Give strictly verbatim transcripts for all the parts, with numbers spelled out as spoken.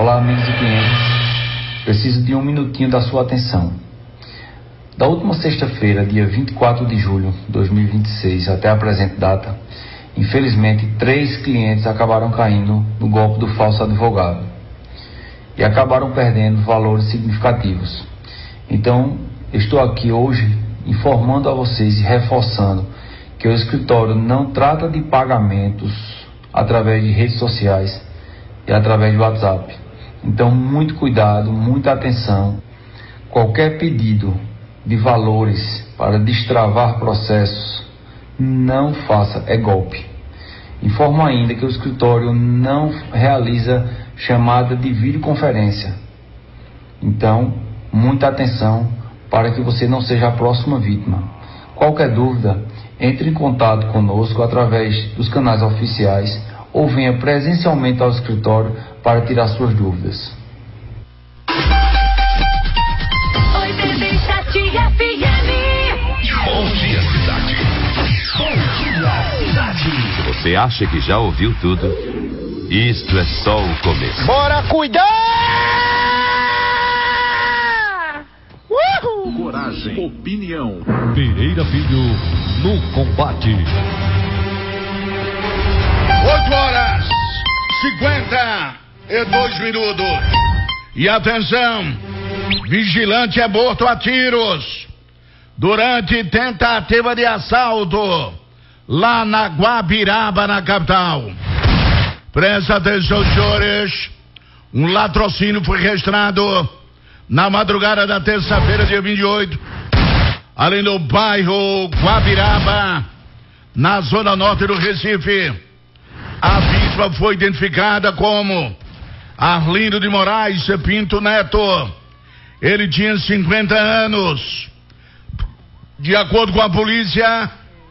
Olá, amigos e clientes. Preciso de um minutinho da sua atenção. Da última sexta-feira, dia vinte e quatro de julho de dois mil e vinte e seis, até a presente data, infelizmente, três clientes acabaram caindo no golpe do falso advogado e acabaram perdendo valores significativos. Então, estou aqui hoje informando a vocês e reforçando que o escritório não trata de pagamentos através de redes sociais e através de WhatsApp. Então, muito cuidado, muita atenção. Qualquer pedido de valores para destravar processos, não faça, é golpe. Informo ainda que o escritório não realiza chamada de videoconferência. Então, muita atenção para que você não seja a próxima vítima. Qualquer dúvida, entre em contato conosco através dos canais oficiais ou venha presencialmente ao escritório para tirar suas dúvidas. Oi, bebê, Sati F M. Bom dia, cidade. Bom dia, cidade. Se você acha que já ouviu tudo, isto é só o começo. Bora cuidar! Uhul! Coragem, opinião. Pereira Filho no combate. oito horas, cinquenta e dois minutos. E atenção, vigilante é morto a tiros durante tentativa de assalto lá na Guabiraba, na capital. Presta atenção, senhores. Um latrocínio foi registrado na madrugada da terça-feira, dia vinte e oito, ali no bairro Guabiraba, na zona norte do Recife. A vítima foi identificada como Arlindo de Moraes Pinto Neto. Ele tinha cinquenta anos. De acordo com a polícia,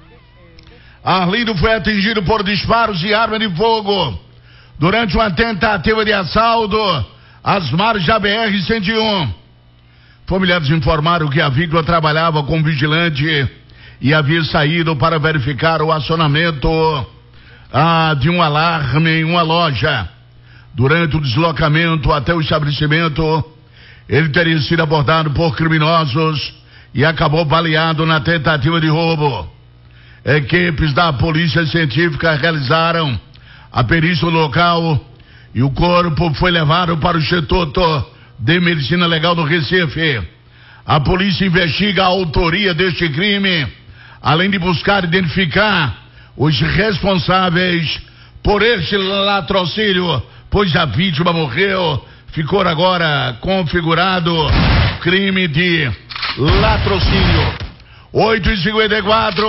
Arlindo foi atingido por disparos de arma de fogo durante uma tentativa de assalto às margens da B R cento e um. Familiares informaram que a vítima trabalhava como vigilante e havia saído para verificar o acionamento ah, de um alarme em uma loja. Durante o deslocamento até o estabelecimento, ele teria sido abordado por criminosos e acabou baleado na tentativa de roubo. Equipes da Polícia Científica realizaram a perícia local e o corpo foi levado para o Instituto de Medicina Legal do Recife. A polícia investiga a autoria deste crime, além de buscar identificar os responsáveis por este latrocínio, pois a vítima morreu. Ficou agora configurado crime de latrocínio. oito e cinquenta e quatro,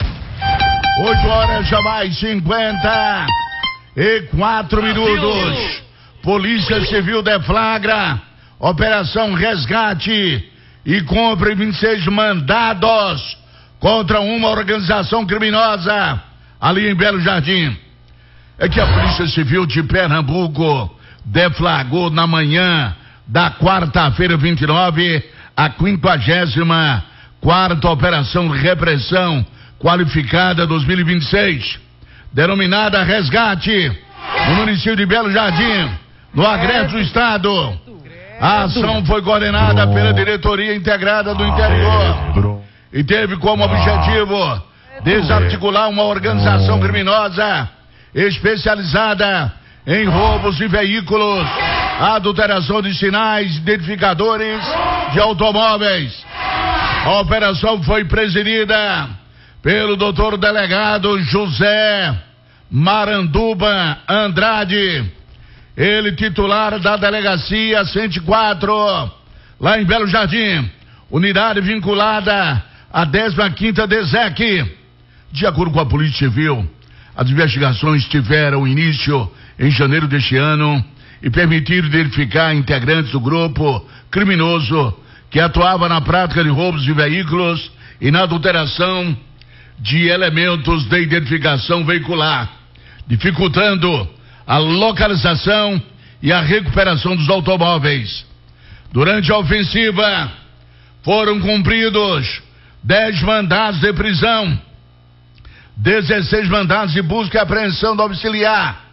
oito horas já mais cinquenta e quatro minutos. Polícia Civil deflagra operação resgate e cumpre vinte e seis mandados contra uma organização criminosa ali em Belo Jardim. É que a Polícia Civil de Pernambuco deflagrou na manhã da quarta-feira vinte e nove a quinquagésima quarta Operação Repressão Qualificada dois mil e vinte e seis, denominada Resgate, no município de Belo Jardim, no Agreste do Estado. A ação foi coordenada pela Diretoria Integrada do Interior e teve como objetivo desarticular uma organização criminosa especializada em roubos de veículos, adulteração de sinais identificadores de automóveis. A operação foi presidida pelo doutor delegado José Maranduba Andrade, ele titular da delegacia cento e quatro, lá em Belo Jardim, unidade vinculada à décima quinta D S E C. De acordo com a Polícia Civil, as investigações tiveram início em janeiro deste ano e permitiram identificar integrantes do grupo criminoso que atuava na prática de roubos de veículos e na adulteração de elementos de identificação veicular, dificultando a localização e a recuperação dos automóveis. Durante a ofensiva, foram cumpridos dez mandados de prisão, dezesseis mandados de busca e apreensão domiciliar